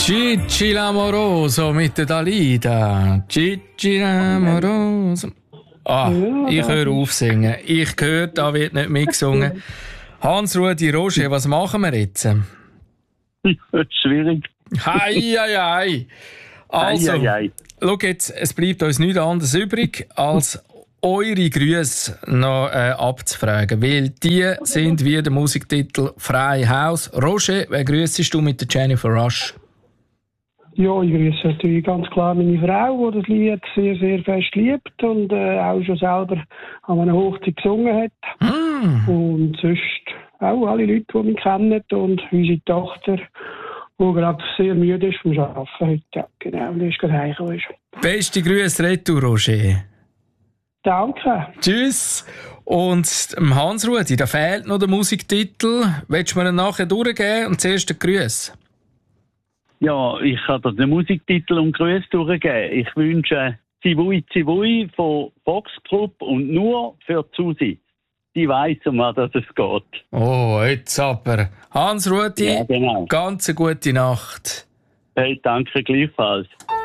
Gigi l'amoroso mit der Dalida. Gigi l'amoroso. Ich höre auf singen. Ich höre, da wird nicht mitgesungen. Hans-Rudi Roger, was machen wir jetzt? Schwierig. Hei. Also, schau jetzt, es bleibt uns nichts anderes übrig, als eure Grüße noch abzufragen. Weil die sind wie der Musiktitel «Frei Haus». Roger, wer grüssest du mit der Jennifer Rush? Ja, ich grüße natürlich ganz klar meine Frau, die das Lied sehr, sehr fest liebt und auch schon selber an einer Hochzeit gesungen hat. Und sonst auch alle Leute, die mich kennen und unsere Tochter, die gerade sehr müde ist vom Arbeiten heute. Ja, genau, die ist gerade heimgekommen. Beste Grüße retour, Roger. Danke. Tschüss. Und Hans-Rudi, da fehlt noch der Musiktitel. Willst du mir ihn nachher durchgeben und zuerst den Grüß? Ja, ich kann dir den Musiktitel und Grüße durchgeben. Ich wünsche Zivui Zivui von Fox Group und nur für Susi. Die weiss, um was es geht. Oh, jetzt aber. Hans-Rudi, ja, genau. Ganz eine gute Nacht. Hey, danke gleichfalls.